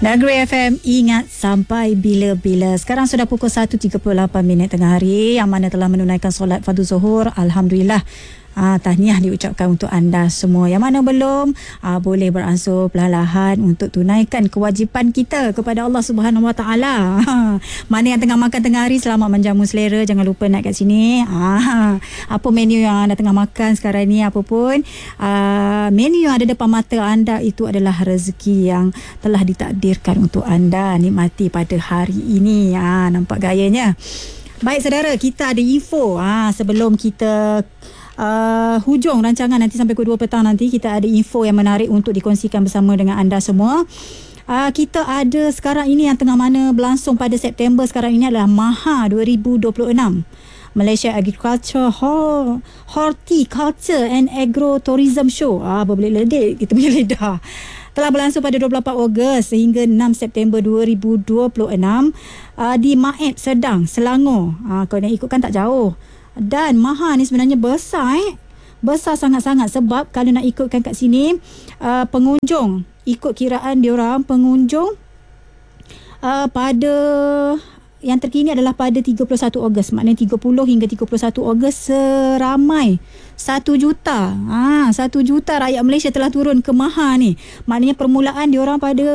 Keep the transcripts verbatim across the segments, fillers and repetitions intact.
Negeri F M, ingat sampai bila-bila. Sekarang sudah pukul satu tiga puluh lapan minit tengah hari. Yang mana telah menunaikan solat fardu zuhur, alhamdulillah. Ah, tahniah diucapkan untuk anda semua. Yang mana belum, ah, boleh beransur perlahan untuk tunaikan kewajipan kita kepada Allah Subhanahu Wa Taala. Mana yang tengah makan tengah hari, selamat menjamu selera. Jangan lupa naik kat sini. Ah, apa menu yang anda tengah makan sekarang ni, apa pun, ah, menu yang ada depan mata anda itu adalah rezeki yang telah ditakdirkan untuk anda nikmati pada hari ini. Ah, nampak gayanya. Baik saudara, kita ada info. Ah, sebelum kita Uh, hujung rancangan nanti sampai pukul dua petang nanti, kita ada info yang menarik untuk dikongsikan bersama dengan anda semua. Uh, kita ada sekarang ini yang tengah mana berlangsung pada September sekarang ini adalah MAHA dua ribu dua puluh enam, Malaysia Agriculture Hor- Horticulture and Agrotourism Show. Ah, boleh ledek kita punya lidah. Telah berlangsung pada dua puluh lapan Ogos sehingga enam September dua ribu dua puluh enam uh, di Maeb, Sedang, Selangor. Uh, kalau nak ikut kan tak jauh. Dan MAHA ni sebenarnya besar eh. Besar sangat-sangat sebab kalau nak ikutkan kat sini, uh, pengunjung, ikut kiraan diorang, pengunjung uh, pada yang terkini adalah pada tiga puluh satu Ogos, maknanya tiga puluh hingga tiga puluh satu Ogos seramai satu juta. Ah, satu juta rakyat Malaysia telah turun ke MAHA ni. Maknanya permulaan diorang pada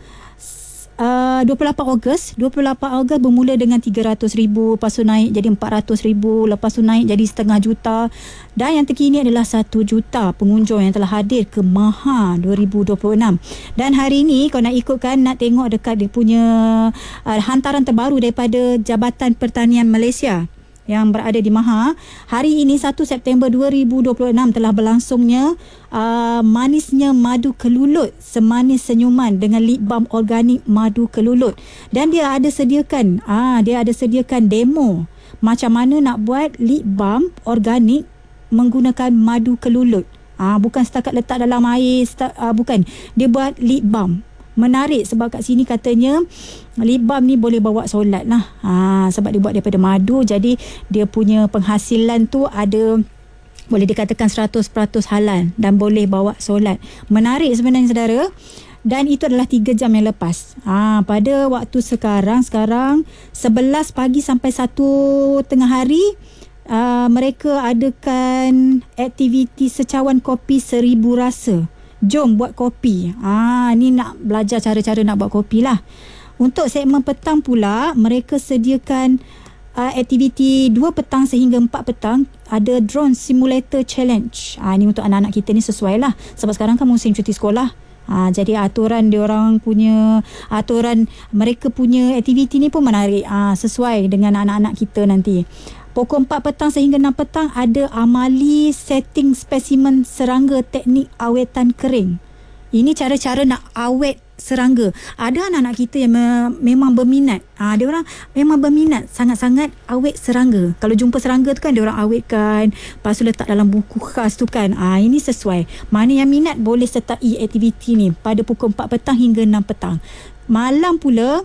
Uh, dua puluh lapan Ogos dua puluh lapan Ogos bermula dengan tiga ratus ribu, lepas tu naik jadi empat ratus ribu, lepas tu naik jadi setengah juta, dan yang terkini adalah satu juta pengunjung yang telah hadir ke MAHA dua ribu dua puluh enam. Dan hari ini kalau nak ikutkan, nak tengok dekat dia punya uh, hantaran terbaru daripada Jabatan Pertanian Malaysia yang berada di MAHA. Hari ini satu September dua ribu dua puluh enam telah berlangsungnya uh, manisnya madu kelulut, semanis senyuman dengan lip balm organik madu kelulut. Dan dia ada sediakan ah dia ada sediakan demo macam mana nak buat lip balm organik menggunakan madu kelulut. Ah, bukan setakat letak dalam air, setakat, ah, bukan. Dia buat lip balm. Menarik sebab kat sini katanya lip balm ni boleh bawa solat lah. Ha, sebab dia buat daripada madu, jadi dia punya penghasilan tu ada, boleh dikatakan seratus peratus halal dan boleh bawa solat. Menarik sebenarnya saudara. Dan itu adalah tiga jam yang lepas. Ha, pada waktu sekarang, sekarang sebelas pagi sampai satu tengah hari, uh, mereka adakan aktiviti secawan kopi seribu rasa. Jom buat kopi. Ah, ni nak belajar cara-cara nak buat kopi lah. Untuk segmen petang pula, mereka sediakan uh, aktiviti dua petang sehingga empat petang. Ada drone simulator challenge. Ah, ni untuk anak-anak kita ni sesuai lah. Sebab sekarang kan musim cuti sekolah. Ah, jadi aturan diorang punya, aturan mereka punya aktiviti ni pun menarik. Ah, sesuai dengan anak-anak kita nanti. Pukul empat petang sehingga enam petang ada amali setting spesimen serangga teknik awetan kering. Ini cara-cara nak awet serangga. Ada anak-anak kita yang me- memang berminat. Ah, dia orang memang berminat sangat-sangat awet serangga. Kalau jumpa serangga tu kan dia orang awetkan, lepas tu letak dalam buku khas tu kan. Ah, ini sesuai. Mana yang minat boleh sertai aktiviti ni pada pukul empat petang hingga enam petang. Malam pula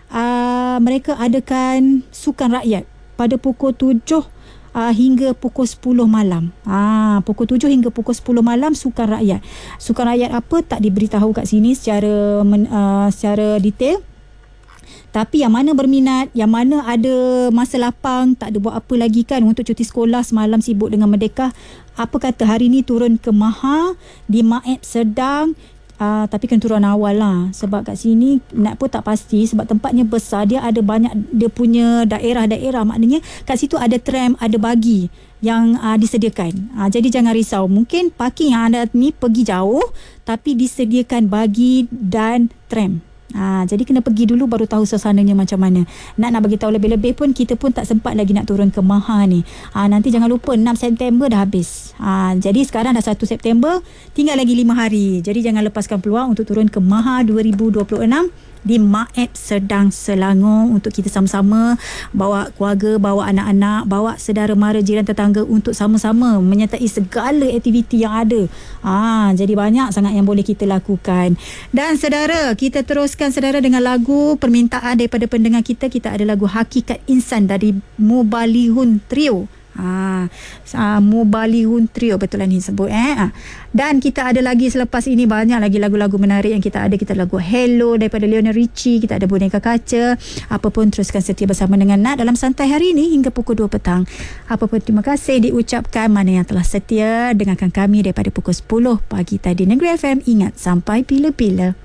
ah, mereka adakan sukan rakyat pada pukul tujuh uh, hingga pukul sepuluh malam. Ah, pukul tujuh hingga pukul sepuluh malam sukan rakyat. Sukan rakyat apa tak diberitahu kat sini secara men, uh, secara detail. Tapi yang mana berminat, yang mana ada masa lapang, tak ada buat apa lagi kan untuk cuti sekolah, semalam sibuk dengan Merdeka, apa kata hari ni turun ke MAHA di Maeb, Sedang. Uh, tapi kan turun awal lah, sebab kat sini nak pun tak pasti sebab tempatnya besar, dia ada banyak, dia punya daerah-daerah, maknanya kat situ ada tram, ada bagi yang uh, disediakan. Uh, jadi jangan risau, mungkin parking yang anda ni pergi jauh tapi disediakan bagi dan tram. Ha, jadi kena pergi dulu baru tahu suasananya macam mana. Nak nak bagi tahu lebih-lebih pun kita pun tak sempat lagi nak turun ke MAHA ni. Ha, nanti jangan lupa enam September dah habis. Ha, jadi sekarang dah satu September, tinggal lagi lima hari. Jadi jangan lepaskan peluang untuk turun ke MAHA dua ribu dua puluh enam di Maeb, Sedang, Selangor untuk kita sama-sama bawa keluarga, bawa anak-anak, bawa saudara mara jiran tetangga untuk sama-sama menyertai segala aktiviti yang ada. Ah, jadi banyak sangat yang boleh kita lakukan. Dan saudara, kita teruskan saudara dengan lagu permintaan daripada pendengar kita. Kita ada lagu Hakikat Insan dari Mubalihun Trio. Ha, uh, Mobalihun Trio, betulan ni sebut eh. Ha. Dan kita ada lagi selepas ini banyak lagi lagu-lagu menarik yang kita ada. Kita lagu Hello daripada Lionel Richie, kita ada Boneka Kaca. Apa pun teruskan setia bersama dengan Nat dalam santai hari ini hingga pukul dua petang. Apa pun terima kasih diucapkan mana yang telah setia dengarkan kami daripada pukul sepuluh pagi tadi. Negeri F M, ingat sampai bila-bila.